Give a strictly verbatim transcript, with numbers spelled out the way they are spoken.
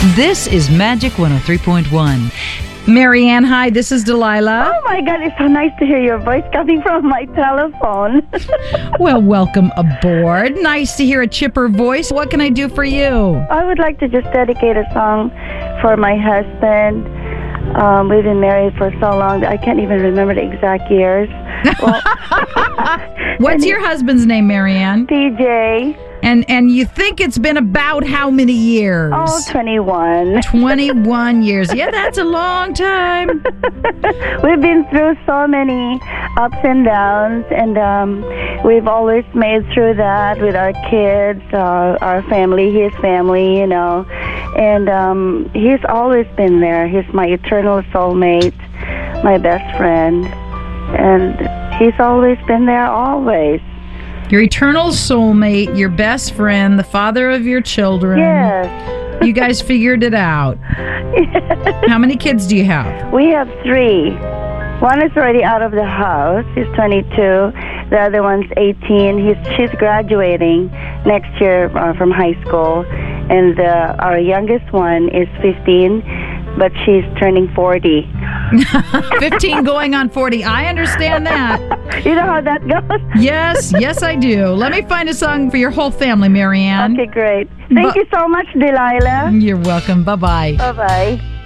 This is Magic one oh three point one. Marianne, hi, this is Delilah. Oh my God, it's so nice to hear your voice coming from my telephone. Well, welcome aboard. Nice to hear a chipper voice. What can I do for you? I would like to just dedicate a song for my husband. Um, we've been married for so long that I can't even remember the exact years. Well, What's your husband's name, Marianne? P J. And and you think it's been about how many years? Oh, twenty-one. twenty-one years. Yeah, that's a long time. We've been through so many ups and downs, and um, we've always made through that with our kids, uh, our family, his family, you know. And um, he's always been there. He's my eternal soulmate, my best friend. And he's always been there, always. Your eternal soulmate, your best friend, the father of your children. Yes. You guys figured it out. How many kids do you have? We have three. One is already out of the house. He's twenty-two. The other one's eighteen. He's she's graduating next year uh, from high school. And uh, our youngest one is fifteen, but she's turning forty. fifteen going on forty. I understand that. You know how that goes? Yes, yes, I do. Let me find a song for your whole family, Marianne. Okay, great. Thank Bu- you so much, Delilah. You're welcome. Bye-bye. Bye-bye.